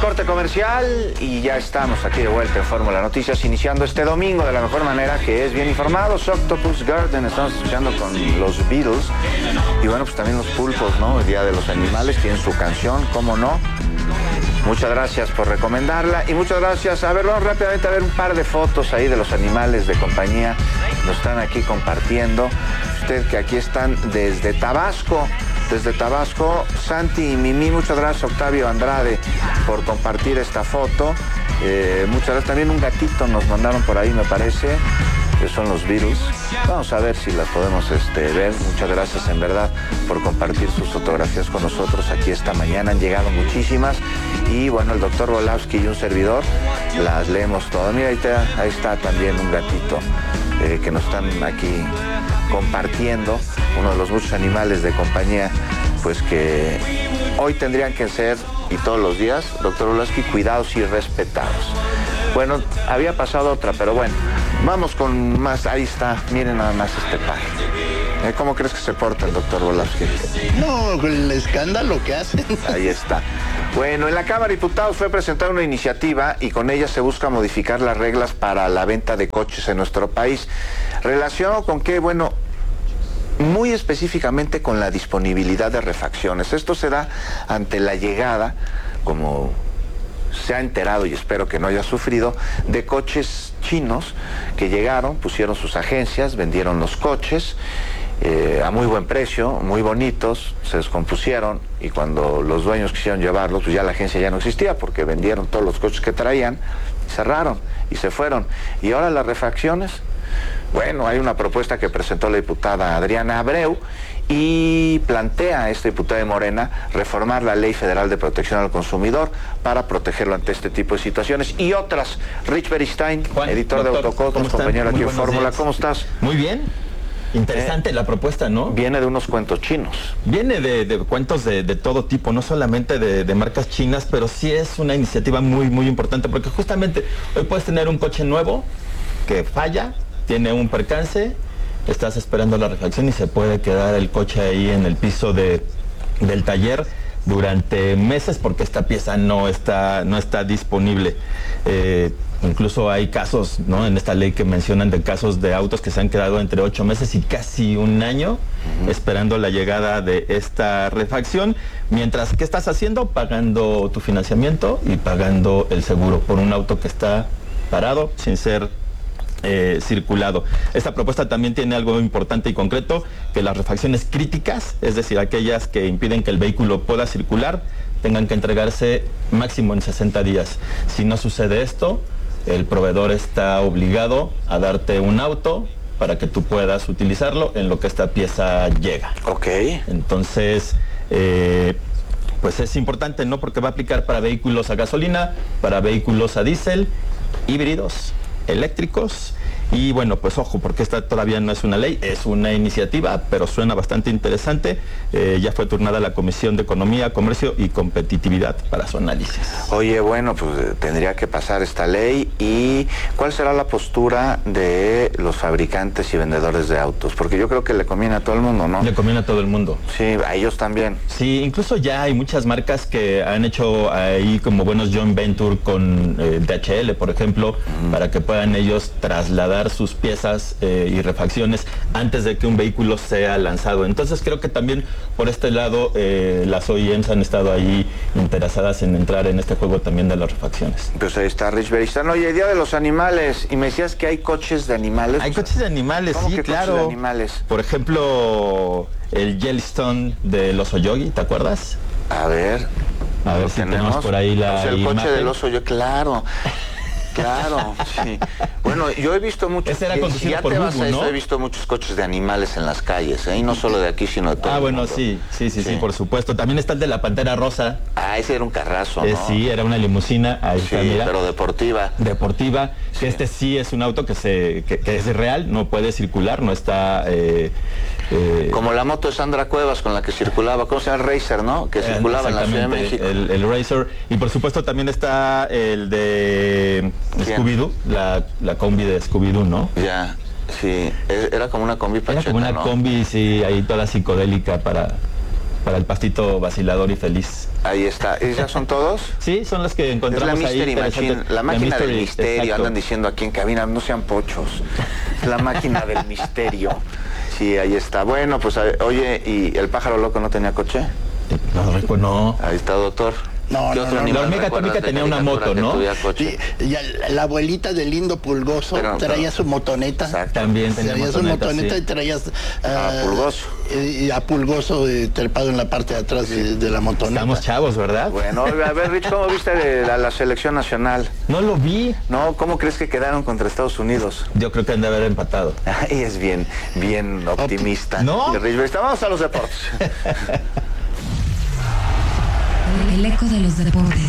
corte comercial y ya estamos aquí de vuelta en Fórmula Noticias, iniciando este domingo de la mejor manera, que es bien informados. Octopus Garden, estamos escuchando con los Beatles. Y bueno, pues también los pulpos, ¿no? El Día de los Animales, tienen su canción, ¿cómo no? Muchas gracias por recomendarla y muchas gracias. A ver, vamos rápidamente a ver un par de fotos ahí de los animales de compañía. Nos están aquí compartiendo. Usted que aquí están desde Tabasco. Desde Tabasco, Santi y Mimi, muchas gracias. Octavio Andrade por compartir esta foto. Muchas gracias. También un gatito nos mandaron por ahí, me parece, que son los Beatles. Vamos a ver si las podemos ver. Muchas gracias en verdad por compartir sus fotografías con nosotros aquí esta mañana. Han llegado muchísimas y bueno, el doctor Volowski y un servidor las leemos todas. Mira, ahí está también un gatito que nos están aquí compartiendo, uno de los muchos animales de compañía, pues que hoy tendrían que ser, y todos los días, doctor Volowski, cuidados y respetados. Bueno, había pasado otra, pero bueno, vamos con más. Ahí está, miren nada más este par. ¿Cómo crees que se porta el doctor Volowski? No, el escándalo que hacen. Ahí está. Bueno, en la Cámara de Diputados fue presentada una iniciativa y con ella se busca modificar las reglas para la venta de coches en nuestro país. Relacionado con que, bueno, muy específicamente con la disponibilidad de refacciones. Esto se da ante la llegada, como se ha enterado y espero que no haya sufrido, de coches chinos que llegaron, pusieron sus agencias, vendieron los coches a muy buen precio, muy bonitos, se descompusieron y cuando los dueños quisieron llevarlos, pues ya la agencia ya no existía porque vendieron todos los coches que traían, cerraron y se fueron. Y ahora las refacciones, bueno, hay una propuesta que presentó la diputada Adriana Abreu y plantea esta diputada de Morena reformar la Ley Federal de Protección al Consumidor para protegerlo ante este tipo de situaciones y otras. Rich Beristain, Juan, editor doctor, de Autocosmos, compañero aquí en Fórmula. ¿Cómo estás? Muy bien. Interesante la propuesta, ¿no? Viene de unos cuentos chinos. Viene de cuentos de todo tipo, no solamente de marcas chinas, pero sí es una iniciativa muy importante, porque justamente hoy puedes tener un coche nuevo que falla, tiene un percance, estás esperando la refacción y se puede quedar el coche ahí en el piso del taller durante meses porque esta pieza no está disponible. Incluso hay casos, ¿no?, en esta ley que mencionan de casos de autos que se han quedado entre 8 meses y casi un año esperando la llegada de esta refacción. Mientras, ¿qué estás haciendo? Pagando tu financiamiento y pagando el seguro por un auto que está parado sin ser circulado. Esta propuesta también tiene algo importante y concreto, que las refacciones críticas, es decir, aquellas que impiden que el vehículo pueda circular, tengan que entregarse máximo en 60 días. Si no sucede esto, el proveedor está obligado a darte un auto para que tú puedas utilizarlo en lo que esta pieza llega. Ok. Entonces, pues es importante, ¿no? Porque va a aplicar para vehículos a gasolina, para vehículos a diésel, híbridos, eléctricos. Y bueno, pues ojo, porque esta todavía no es una ley, es una iniciativa, pero suena bastante interesante. Ya fue turnada a la Comisión de Economía, Comercio y Competitividad para su análisis. Oye, bueno, pues tendría que pasar esta ley. ¿Y cuál será la postura de los fabricantes y vendedores de autos? Porque yo creo que le conviene a todo el mundo, ¿no? Le conviene a todo el mundo. Sí, a ellos también. Sí, incluso ya hay muchas marcas que han hecho ahí como buenos joint venture con DHL, por ejemplo, para que puedan ellos trasladar sus piezas y refacciones antes de que un vehículo sea lanzado. Entonces creo que también por este lado las OEMs han estado ahí interesadas en entrar en este juego también de las refacciones. Pues ahí está Rich Beristain. Oye, Día de los Animales, y me decías que hay coches de animales. Hay coches de animales, ¿Cómo sí, que claro. coches de animales? Por ejemplo, el Yellowstone del oso Yogi, ¿te acuerdas? A ver si tenemos por ahí la el coche imagen. del oso Yogi, claro. Claro, sí. Bueno, yo he visto muchos. Ese era conducido si ya por te vas Google, a eso, ¿no? he visto muchos coches de animales en las calles, y no solo de aquí, sino de todo el bueno, mundo. sí, por supuesto. También está el de la Pantera Rosa. Ah, ese era un carrazo, ¿no? Sí, era una limusina. Ahí Sí, está, mira. pero deportiva. Deportiva. Sí. Que este sí es un auto que es real, no puede circular, no está... Como la moto de Sandra Cuevas con la que circulaba, ¿cómo se llama? El Racer, ¿no? Que circulaba en la Ciudad de México. El Racer. Y por supuesto también está el de Scooby-Doo, la combi de Scooby-Doo, ¿no? Ya, sí. Era como una combi pacheca, Era como una combi, sí, ahí toda psicodélica para el pastito vacilador y feliz. Ahí está. ¿Esos son todos? Sí, son las que Es encontramos la ahí. Mystery Machine, interesantes. la máquina del Mystery, misterio, exacto. andan diciendo aquí en cabina, no sean pochos. Es la máquina del misterio. Sí, ahí está. Bueno, pues oye, ¿y el pájaro loco no tenía coche? No, Rico, no. Ahí está, doctor. No, ¿Qué no, otro no, animal la hormiga recuerdas atómica de tenía una caricatura moto, que ¿no? tuviera coche? Y la abuelita de Lindo Pulgoso Pero- traía su motoneta. Exacto. También tenía Traía su motoneta sí. y traías A Pulgoso. y a Pulgoso trepado en la parte de atrás de la motoneta. Estamos chavos, ¿verdad? Bueno, a ver, Rich, ¿cómo viste la selección nacional? No lo vi. No, ¿cómo crees que quedaron contra Estados Unidos? Yo creo que han de haber empatado. Ay, es bien optimista. No. Rich, vamos a los deportes. El eco de los deportes.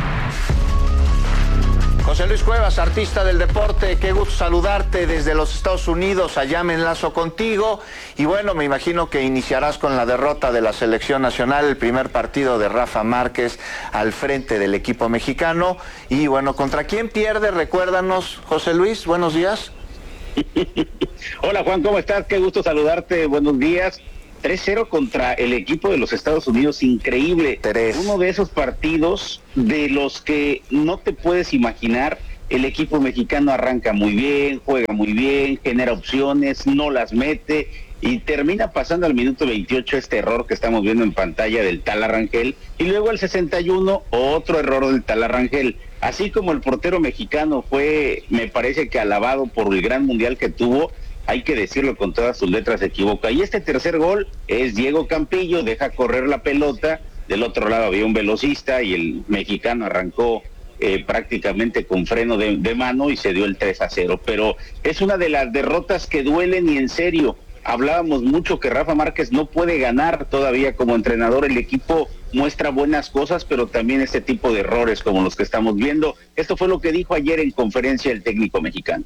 José Luis Cuevas, artista del deporte, qué gusto saludarte desde los Estados Unidos, allá me enlazo contigo y bueno, me imagino que iniciarás con la derrota de la selección nacional, el primer partido de Rafa Márquez al frente del equipo mexicano y bueno, ¿contra quién pierde? Recuérdanos, José Luis, buenos días. Hola Juan, ¿cómo estás? Qué gusto saludarte, buenos días. 3-0 contra el equipo de los Estados Unidos, increíble. 3. Uno de esos partidos de los que no te puedes imaginar. El equipo mexicano arranca muy bien, juega muy bien, genera opciones, no las mete y termina pasando al minuto 28 este error que estamos viendo en pantalla del Tala Rangel y luego al 61 otro error del Tala Rangel. Así como el portero mexicano fue, me parece que alabado por el gran mundial que tuvo, hay que decirlo con todas sus letras, se equivoca. Y este tercer gol es Diego Campillo, deja correr la pelota, del otro lado había un velocista y el mexicano arrancó prácticamente con freno de mano y se dio el 3-0. Pero es una de las derrotas que duelen y en serio. Hablábamos mucho que Rafa Márquez no puede ganar todavía como entrenador, el equipo muestra buenas cosas, pero también este tipo de errores como los que estamos viendo. Esto fue lo que dijo ayer en conferencia el técnico mexicano.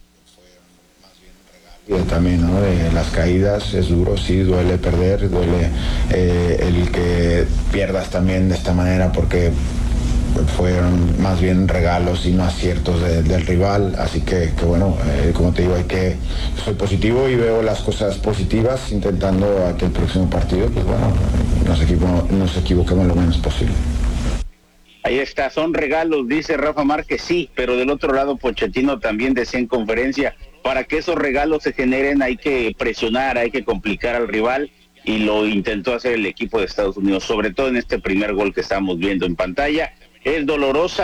También, ¿no? Las caídas es duro, sí, duele perder, duele el que pierdas también de esta manera porque fueron más bien regalos y no aciertos del rival, así que bueno, como te digo, soy positivo y veo las cosas positivas, intentando a que el próximo partido, pues bueno, nos equivoquemos lo menos posible. Ahí está, son regalos, dice Rafa Márquez, sí, pero del otro lado Pochettino también decía en conferencia, para que esos regalos se generen hay que presionar, hay que complicar al rival y lo intentó hacer el equipo de Estados Unidos, sobre todo en este primer gol que estamos viendo en pantalla. Es dolorosa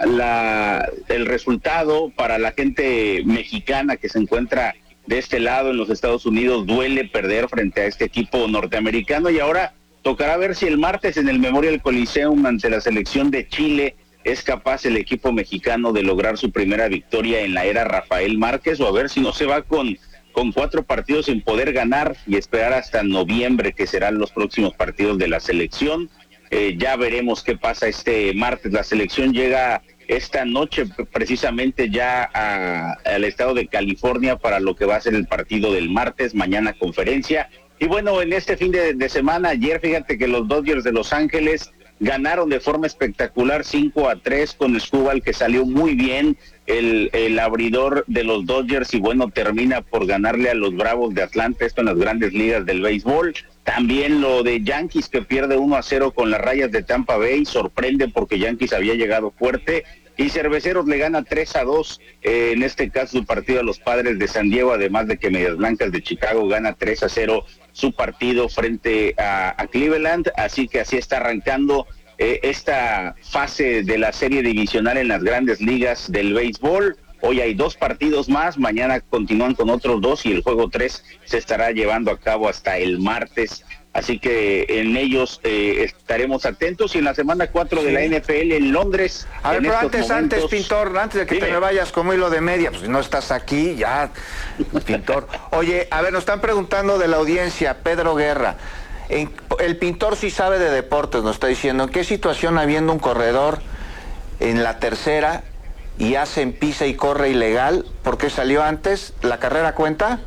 el resultado para la gente mexicana que se encuentra de este lado en los Estados Unidos, duele perder frente a este equipo norteamericano y ahora tocará ver si el martes en el Memorial Coliseum ante la selección de Chile es capaz el equipo mexicano de lograr su primera victoria en la era Rafael Márquez o a ver si no se va con 4 partidos sin poder ganar y esperar hasta noviembre que serán los próximos partidos de la selección. Ya veremos qué pasa este martes. La selección llega esta noche precisamente ya al estado de California para lo que va a ser el partido del martes, mañana conferencia. Y bueno, en este fin de semana, ayer fíjate que los Dodgers de Los Ángeles ganaron de forma espectacular 5-3 con Escobar, que salió muy bien el abridor de los Dodgers y bueno, termina por ganarle a los Bravos de Atlanta, esto en las grandes ligas del béisbol. También lo de Yankees que pierde 1-0 con las Rayas de Tampa Bay, sorprende porque Yankees había llegado fuerte. Y Cerveceros le gana 3-2, en este caso su partido a los Padres de San Diego, además de que Medias Blancas de Chicago gana 3-0 su partido frente a Cleveland, así que así está arrancando esta fase de la serie divisional en las grandes ligas del béisbol. Hoy hay 2 partidos más, mañana continúan con otros 2 y el juego 3 se estará llevando a cabo hasta el martes. Así que en ellos estaremos atentos y en la semana 4 de la NFL en Londres. A ver, pero antes, Pintor, antes de que dime. te me vayas como hilo de media, pues si no estás aquí, ya, Pintor. Oye, a ver, nos están preguntando de la audiencia, Pedro Guerra. El Pintor sí sabe de deportes, nos está diciendo, ¿en qué situación habiendo un corredor en la tercera y hacen pisa y corre ilegal? ¿Por qué salió antes? ¿La carrera cuenta?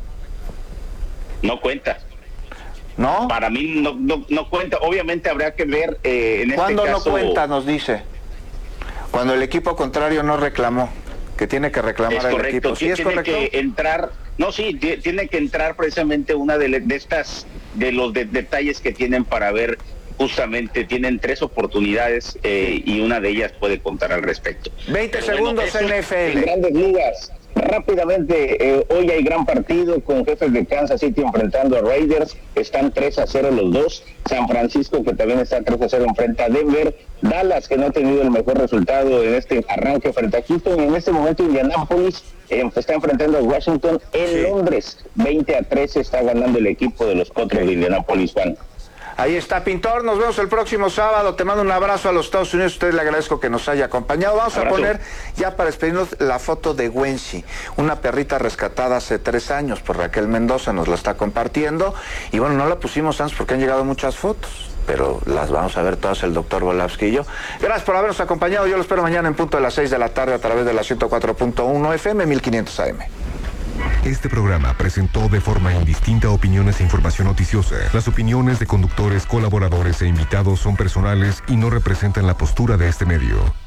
No cuenta. ¿No? Para mí no cuenta. Obviamente habrá que ver en este ¿Cuándo caso. no cuenta, nos dice? Cuando el equipo contrario no reclamó, que tiene que reclamar Es el correcto. equipo. ¿Sí es tiene correcto? que entrar. No, sí, tiene que entrar precisamente una de estas de los detalles que tienen para ver justamente tienen 3 oportunidades y una de ellas puede contar al respecto. 20 segundos NFL. En Grandes Ligas. Rápidamente, hoy hay gran partido con Jefes de Kansas City enfrentando a Raiders. Están 3-0 los dos. San Francisco, que también está 3-0, enfrenta a Denver. Dallas, que no ha tenido el mejor resultado en este arranque frente a Houston. Y en este momento Indianapolis está enfrentando a Washington en Londres. 20-13 está ganando el equipo de los Potros de Indianapolis, Juan. Ahí está, Pintor, nos vemos el próximo sábado. Te mando un abrazo a los Estados Unidos. A usted le agradezco que nos haya acompañado. Vamos a poner, ya para despedirnos, la foto de Wensi, una perrita rescatada hace 3 años por Raquel Mendoza, nos la está compartiendo. Y bueno, no la pusimos antes porque han llegado muchas fotos, pero las vamos a ver todas el doctor Volavsky y yo. Gracias por habernos acompañado. Yo lo espero mañana en punto de las 6 de la tarde a través de la 104.1 FM 1500 AM. Este programa presentó de forma indistinta opiniones e información noticiosa. Las opiniones de conductores, colaboradores e invitados son personales y no representan la postura de este medio.